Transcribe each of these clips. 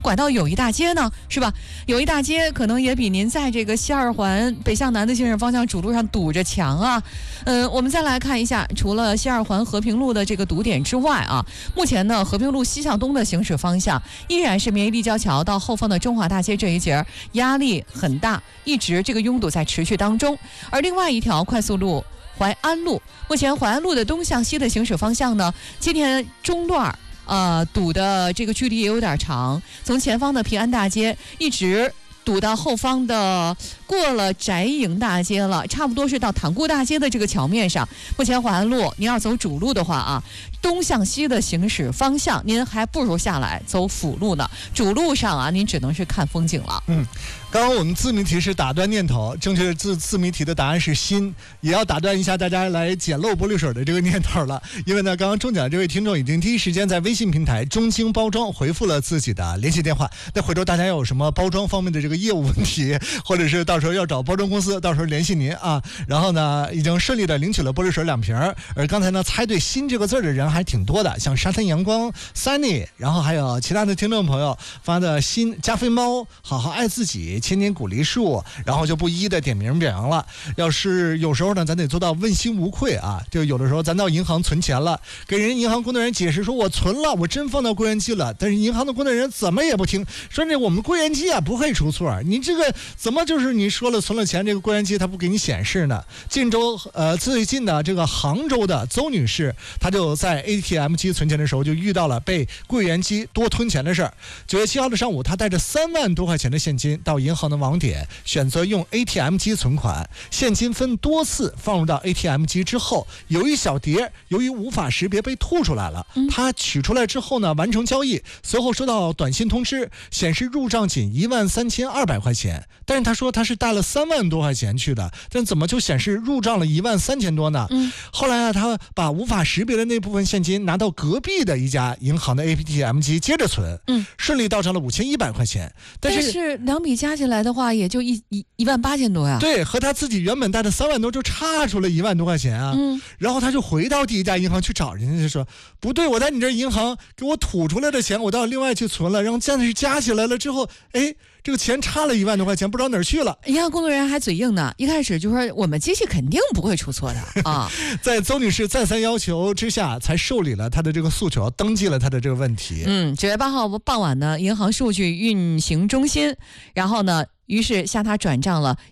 拐到友谊大街呢，是吧？友谊大街可能也比您在这个西二环北向南的行驶方向主路上堵着强啊。我们再来看一下，除了西二环和平路的这个堵点之外啊，目前呢和平路西向东的行驶方向依然是绵延立交桥到后方的中华大街这一节压力很大，一直这个拥堵在持续当中。而另外一条快速路淮安路，目前淮安路的东向西的行驶方向呢，今天中段堵的这个距离也有点长，从前方的平安大街一直堵到后方的过了翟营大街了，差不多是到塘沽大街的这个桥面上。目前淮安路您要走主路的话啊，东向西的行驶方向您还不如下来走辅路呢，主路上啊您只能是看风景了。 刚刚我们自谜题是打断念头，正确的自谜题的答案是心，也要打断一下大家来捡漏玻璃水的这个念头了。因为呢，刚刚中奖这位听众已经第一时间在微信平台中京包装回复了自己的联系电话。那回头大家有什么包装方面的这个业务问题，或者是到时候要找包装公司，到时候联系您啊。然后呢，已经顺利的领取了玻璃水2瓶。而刚才呢，猜对心这个字的人还挺多的，像沙滩阳光 Sunny， 然后还有其他的听众朋友发的心加菲猫好好爱自己千年鼓励树，然后就不一一的点名表扬了。要是有时候呢，咱得做到问心无愧啊。就有的时候咱到银行存钱了，给人银行工作人员解释说我存了，我真放到柜员机了，但是银行的工作人员怎么也不听，说这我们柜员机啊不会出错，你这个怎么就是你说了存了钱，这个柜员机它不给你显示呢？最近的这个杭州的邹女士，她就在 ATM 机存钱的时候就遇到了被柜员机多吞钱的事儿。9月7号的上午，她带着3万多块钱的现金到银行的网点，选择用 ATM 机存款，现金分多次放入到 ATM 机之后，有一小叠由于无法识别被吐出来了。她取出来之后呢，完成交易，随后收到短信通知，显示入账仅13200块钱。但是她说她是带了3万多块钱去的，但怎么就显示入账了13000多呢？后来呢，她把无法识别的那部分现金拿到隔壁的一家银行的 ATM 机接着存，顺利到账了5100块钱。但是两笔加起来的话，也就18000多呀。 对，和他自己原本带的3万多就差出了1万多块钱啊。然后他就回到第一家银行去找人家，就说不对，我在你这银行给我吐出来的钱，我到另外去存了，然后这样是加起来了之后，这个钱差了1万多块钱，不知道哪儿去了。 银行工作人员还嘴硬呢，一开始就说我们机器肯定不会出错的啊。 在邹女士再三要求之下，才受理了她的这个诉求，登记了她的这个问题。 9月8号傍晚呢，银行数据运行中心，然后呢，于是向他转账了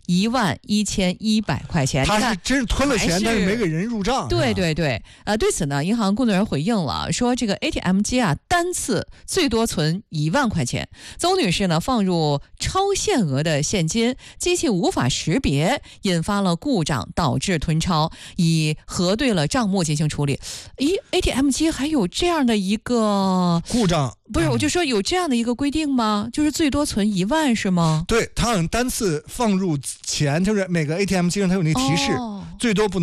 11100块钱。 他是真是吞了钱，但是没给人入账。 对对对，对此呢，银行工作人员回应了，说这个 ATM 机啊，单次最多存1万块钱。邹女士呢，放入超限额的现金，机器无法识别，引发了故障，导致吞超，已核对了账目进行处理。ATM 机还有这样的一个故障？ 不是，我就说有这样的一个规定吗？就是最多存1万是吗？ 对，他好像单次放入钱，就是每个 ATM 机上它有那提示，最多不能